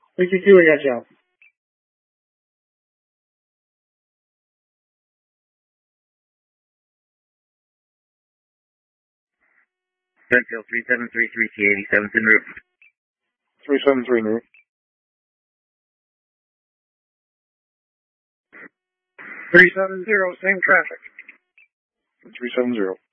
322, I got you. Centil 3733 87th en route. 373 en route. 370, same traffic. 370.